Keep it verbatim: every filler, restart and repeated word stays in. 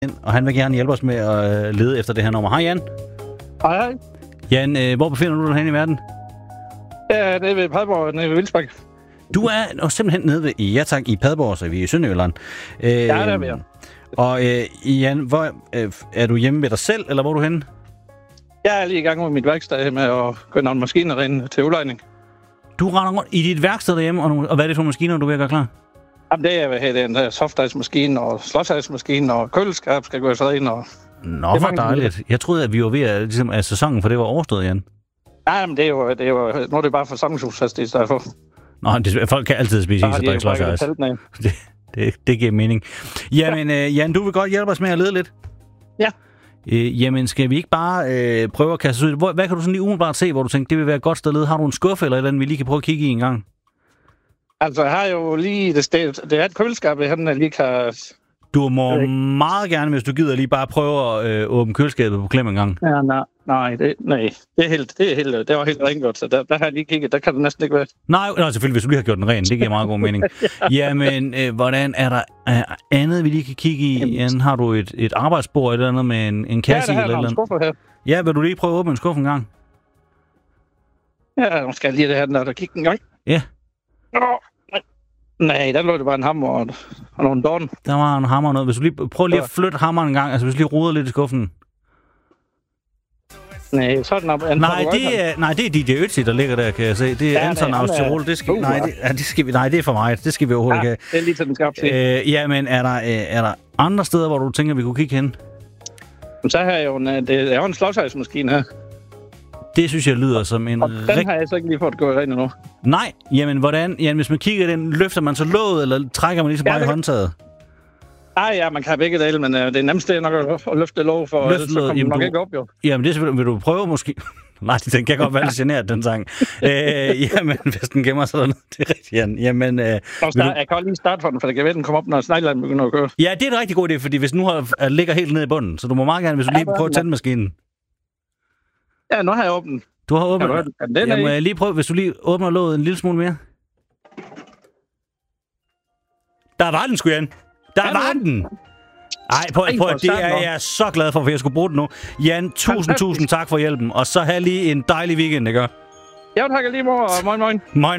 Og han vil gerne hjælpe os med at øh, lede efter det her nummer. Hej Jan. Hej hej. Jan, øh, hvor befinder du dig hen i verden? Ja, det er ved Padborg, nede ved Vildsbæk. Du er simpelthen nede ved, ja tak, i Padborg, så vi er i Sønderjylland. Øh, ja, der er vi. Og øh, Jan, hvor, øh, er du hjemme ved dig selv, eller hvor er du henne? Jeg er lige i gang med mit værksted med at gøre nogle maskiner ind til udlejning. Du render rundt i dit værksted derhjemme, og, nogle, og hvad er det for maskiner, du vil gøre klar? Jamen, det er hvad hedder det, en softice-maskine og slåsice-maskine og køleskab skal gå ind og... Nå, hvor dejligt. Jeg troede, at vi var ved at, ligesom, at sæsonen for det var overstået, Jan. Nej, men det er jo, det er jo nu er det bare forsamlingshus, i stedet for. Nå, det, folk kan altid spise is og drikke slåsice. Det, det, det giver mening. Jamen, ja. øh, Jan, du vil godt hjælpe os med at lede lidt? Ja. Øh, jamen, skal vi ikke bare øh, prøve at kaste ud? Hvor, hvad kan du sådan lige umiddelbart se, hvor du tænker, det vil være et godt sted at lede? Har du en skuffe eller et eller andet, vi lige kan prøve at kigge i en gang? Altså, jeg har jo lige det sted. Det er et køleskab, jeg lige kan... Du må meget gerne, hvis du gider, lige bare prøve at øh, åbne køleskabet på klem en gang. Ja, nej, nej, det, nej. Det er helt, det er helt, det var helt rengjort, så der, der har jeg lige kigget. Der kan det næsten ikke være. Nej, nej, selvfølgelig, hvis du lige har gjort den ren. Det giver meget god mening. ja. Jamen, øh, hvordan er der øh, andet, vi lige kan kigge i? Jan, har du et, et arbejdsbord eller andet med en, en kasse ja, i? Eller en skuffe her. Ja, vil du lige prøve at åbne en skuffe en gang? Ja, nu skal jeg lige det her, den der, der kigge en gang. Ja. Nå. Nej, der lå det bare en hammer og, og nogle dorn. Der var en hammer og noget. Hvis du lige prøv lige at flytte hammeren en gang, altså hvis du lige roder lidt i skuffen. Nej, sådan op. Nej, det er nej, det er D J Ötzi, der ligger der, kan jeg se. Det er ja, Anton Austerol. Det skal uh, nej, det, ja, det skal vi nej, det er for mig. Det skal vi overhovedet ja, ikke. Det er lige til den skarpe til. Øh, ja, men er der øh, er der andre steder, hvor du tænker vi kunne kigge hen? Så har jeg jo en det er jo en slåsejsmaskine her. Det synes jeg lyder som en... Og den rig... har jeg så ikke lige fået gå ind endnu. Nej, jamen hvordan? Jamen, hvis man kigger i den, løfter man så låget, eller trækker man lige så bare ja, i håndtaget? Nej, ja, man kan begge dele, men uh, det er nemmest det nok at, at løfte låget, for ellers så kommer man nok du... ikke op, jo. Jamen, det vil, vil du prøve måske... Nej, den kan godt være lidt generet, den sang. øh, jamen, hvis den gemmer sig dernede, det er rigtigt, Jan. Jamen, øh, start, du... Jeg kan også lige starte for den, for det kan være, den kommer op, når sneglerne begynder at køre. Ja, det er en rigtig god idé, fordi hvis nu har, ligger helt nede i bunden, så du må meget gerne, hvis du lige prøver at tænde maskinen. Ja, nu har jeg åbnet. Du har åbnet den. Den. Den ja, må jeg lige prøve, hvis du lige åbner låget en lille smule mere. Der var den, sgu, Jan. Der ja, var den. Ej, prøv, prøv, det er jeg så glad for, for jeg skulle bruge den nu. Jan, tusind, tusind tak for hjælpen. Og så have lige en dejlig weekend, ikke? Ja, tak lige, mor. Moin, moin. Moin.